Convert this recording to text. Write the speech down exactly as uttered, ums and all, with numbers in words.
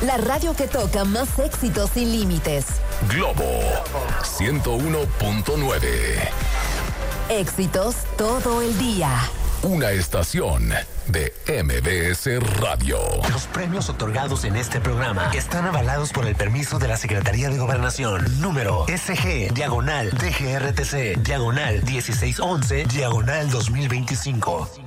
La radio que toca más éxitos sin límites. Globo ciento uno punto nueve. Éxitos todo el día. Una estación de M B S Radio. Los premios otorgados en este programa están avalados por el permiso de la Secretaría de Gobernación. Número S G, diagonal, D G R T C, diagonal dieciséis once, diagonal dos mil veinticinco.